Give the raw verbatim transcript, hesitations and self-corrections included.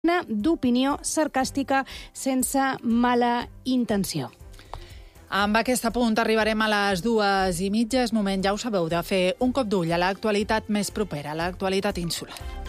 d'opinió sarcàstica sense mala intenció. Amb aquest apunt arribarem a les dues i mitja. És moment, ja ho sabeu, de fer un cop d'ull a l'actualitat més propera, a l'actualitat insular.